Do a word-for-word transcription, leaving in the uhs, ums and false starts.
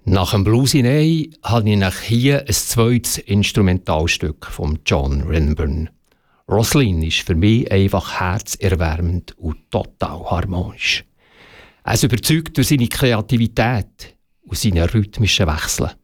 Nach dem Blues in A habe ich nach hier ein zweites Instrumentalstück von John Renburn. Roslyn ist für mich einfach herzerwärmend und total harmonisch. Er ist überzeugt durch seine Kreativität und seine rhythmischen Wechsel.